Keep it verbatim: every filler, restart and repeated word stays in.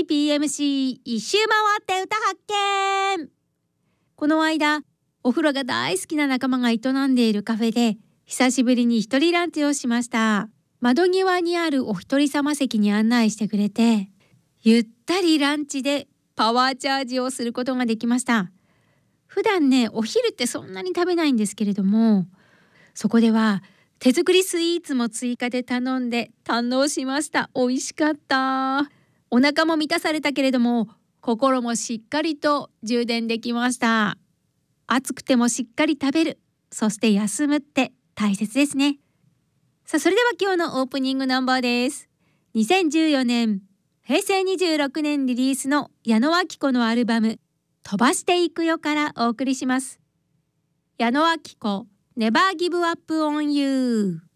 ーピーエムシー 一周回って歌発見。この間お風呂が大好きな仲間が営んでいるカフェで久しぶりに一人ランチをしました。窓際にあるお一人様席に案内してくれて、ゆったりランチでパワーチャージをすることができました。普段ね、お昼ってそんなに食べないんですけれども、そこでは手作りスイーツも追加で頼んで堪能しました。美味しかった。お腹も満たされたけれども、心もしっかりと充電できました。暑くてもしっかり食べる、そして休むって大切ですね。さあ、それでは今日のオープニングナンバーです。にせんじゅうよねん、へいせいにじゅうろくねんリリースの矢野顕子のアルバム飛ばしていくよからお送りします。矢野顕子 Never Give Up on You。